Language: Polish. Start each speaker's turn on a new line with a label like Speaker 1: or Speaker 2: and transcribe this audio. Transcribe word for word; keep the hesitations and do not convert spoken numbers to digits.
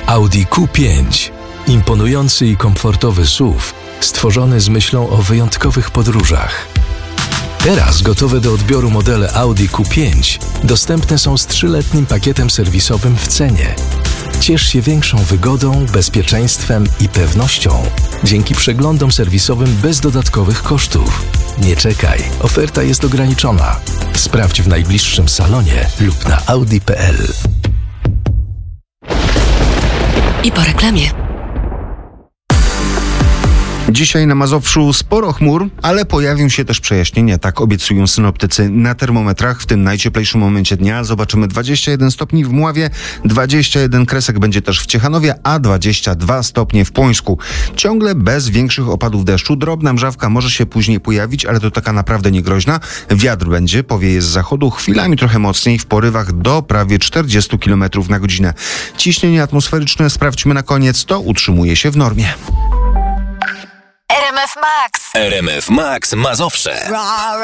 Speaker 1: Audi Q pięć. Imponujący i komfortowy S U V, stworzony z myślą o wyjątkowych podróżach. Teraz gotowe do odbioru modele Audi Q pięć dostępne są z trzyletnim pakietem serwisowym w cenie. Ciesz się większą wygodą, bezpieczeństwem i pewnością dzięki przeglądom serwisowym bez dodatkowych kosztów. Nie czekaj, oferta jest ograniczona. Sprawdź w najbliższym salonie lub na audi kropka p l.
Speaker 2: I po reklamie.
Speaker 3: Dzisiaj na Mazowszu sporo chmur, ale pojawią się też przejaśnienia, tak obiecują synoptycy. Na termometrach w tym najcieplejszym momencie dnia zobaczymy dwadzieścia jeden stopni w Mławie, dwadzieścia jeden kresek będzie też w Ciechanowie, a dwadzieścia dwa stopnie w Płońsku. Ciągle bez większych opadów deszczu, drobna mrzawka może się później pojawić, ale to taka naprawdę niegroźna. Wiatr będzie, powieje z zachodu, chwilami trochę mocniej, w porywach do prawie czterdzieści kilometrów na godzinę. Ciśnienie atmosferyczne, sprawdźmy na koniec, to utrzymuje się w normie.
Speaker 2: R M F Max.
Speaker 4: R M F Max Mazowsze.